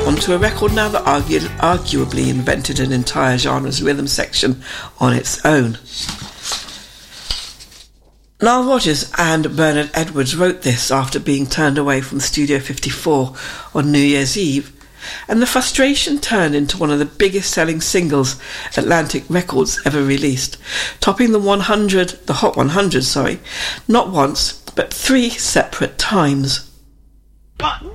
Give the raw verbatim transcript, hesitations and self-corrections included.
onto a record now that argu- arguably invented an entire genre's rhythm section on its own. Nile Rodgers and Bernard Edwards wrote this after being turned away from Studio fifty-four on New Year's Eve, and the frustration turned into one of the biggest selling singles Atlantic Records ever released, topping the one hundred, the Hot one hundred, sorry, not once, but three separate times. One.